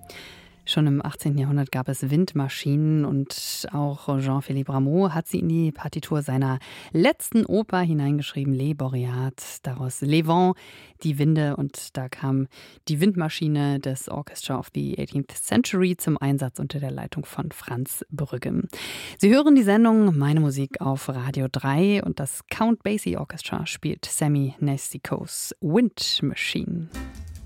Schon im 18. Jahrhundert gab es Windmaschinen und auch Jean-Philippe Rameau hat sie in die Partitur seiner letzten Oper hineingeschrieben, Les Boreats, daraus Les Vents, die Winde, und da kam die Windmaschine des Orchestra of the 18th Century zum Einsatz unter der Leitung von Franz Brügge. Sie hören die Sendung Meine Musik auf Radio 3 und das Count Basie Orchestra spielt Sammy Nesticos Wind Machine.